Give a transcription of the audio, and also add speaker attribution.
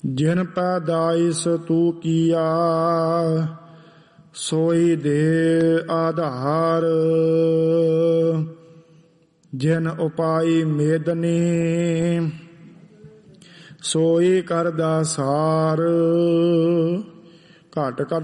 Speaker 1: ਜਿਨ ਪੈਦਾਇਸ ਤੂ ਕੀਆ ਸੋਈ ਦੇ ਆਧਾਰ। ਜਿਨ ਉਪਾਈ ਮੇਦਨੀ ਸੋਈ ਕਰਦਾ ਸਾਰ। ਘਟ ਘਟ